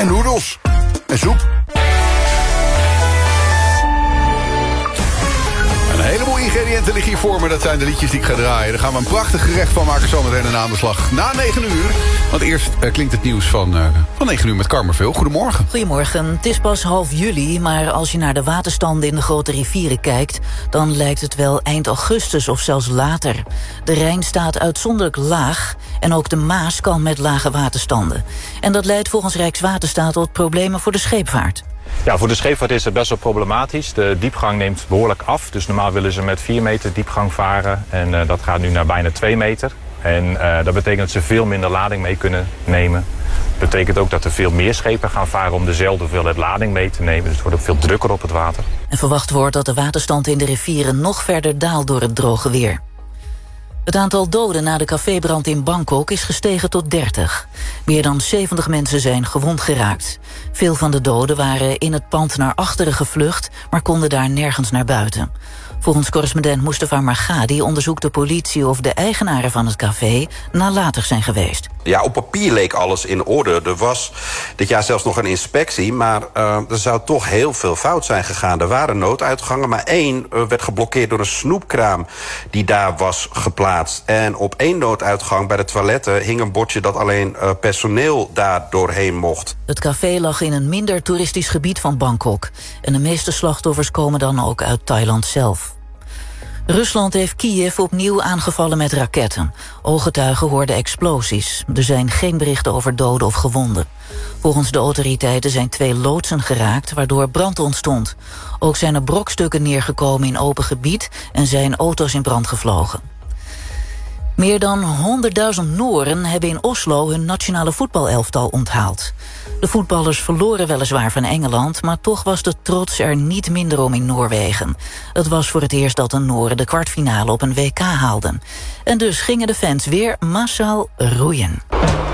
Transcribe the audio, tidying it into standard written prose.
En noedels. En soep. Een heleboel ingrediënten liggen hier voor me. Dat zijn de liedjes die ik ga draaien. Daar gaan we een prachtig gerecht van maken zometeen aan de slag. Na 9 uur. Want eerst klinkt het nieuws van 9 uur met Carmen Veel. Goedemorgen. Goedemorgen. Het is pas half juli, maar als je naar de waterstanden in de grote rivieren kijkt, dan lijkt het wel eind augustus of zelfs later. De Rijn staat uitzonderlijk laag en ook de Maas kan met lage waterstanden. En dat leidt volgens Rijkswaterstaat tot problemen voor de scheepvaart. Ja, voor de scheepvaart is het best wel problematisch. De diepgang neemt behoorlijk af. Dus normaal willen ze met 4 meter diepgang varen. En dat gaat nu naar bijna 2 meter. En dat betekent dat ze veel minder lading mee kunnen nemen. Dat betekent ook dat er veel meer schepen gaan varen om dezelfde hoeveelheid lading mee te nemen. Dus het wordt ook veel drukker op het water. En verwacht wordt dat de waterstand in de rivieren nog verder daalt door het droge weer. Het aantal doden na de cafébrand in Bangkok is gestegen tot 30. Meer dan 70 mensen zijn gewond geraakt. Veel van de doden waren in het pand naar achteren gevlucht, maar konden daar nergens naar buiten. Volgens correspondent Mustafa Margadi onderzoekt de politie of de eigenaren van het café nalatig zijn geweest. Ja, op papier leek alles in orde. Er was dit jaar zelfs nog een inspectie, maar er zou toch heel veel fout zijn gegaan. Er waren nooduitgangen, maar 1 werd geblokkeerd door een snoepkraam die daar was geplaatst. En op 1 nooduitgang bij de toiletten hing een bordje dat alleen personeel daar doorheen mocht. Het café lag in een minder toeristisch gebied van Bangkok. En de meeste slachtoffers komen dan ook uit Thailand zelf. Rusland heeft Kiev opnieuw aangevallen met raketten. Ooggetuigen hoorden explosies. Er zijn geen berichten over doden of gewonden. Volgens de autoriteiten zijn 2 loodsen geraakt, waardoor brand ontstond. Ook zijn er brokstukken neergekomen in open gebied en zijn auto's in brand gevlogen. Meer dan 100.000 Nooren hebben in Oslo hun nationale voetbalelftal onthaald. De voetballers verloren weliswaar van Engeland, maar toch was de trots er niet minder om in Noorwegen. Het was voor het eerst dat de Nooren de kwartfinale op een WK haalden. En dus gingen de fans weer massaal roeien.